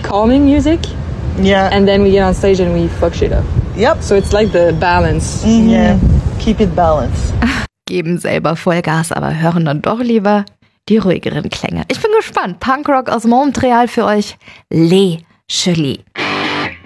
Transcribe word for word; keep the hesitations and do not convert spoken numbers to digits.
calming music. Yeah. And then we get on stage and we fuck shit up. Yep. So it's like the balance. Mm-hmm. Yeah. Keep it balanced. Geben selber Vollgas, aber hören dann doch lieber die ruhigeren Klänge. Ich bin gespannt. Punkrock aus Montreal für euch. Les Chelis.